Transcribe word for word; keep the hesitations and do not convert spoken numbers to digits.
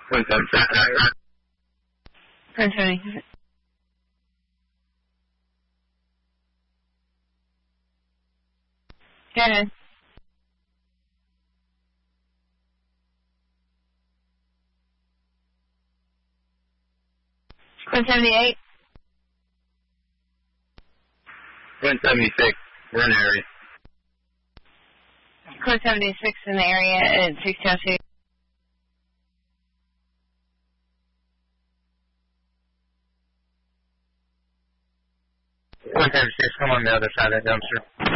Twin seventy-six. Twin seventy-six. Go ahead. Twin seventy-eight. Twin seventy-six. We're in the area. Twin seventy-six in the area at six oh two. Twin seventy-six, come on the other side of that dumpster.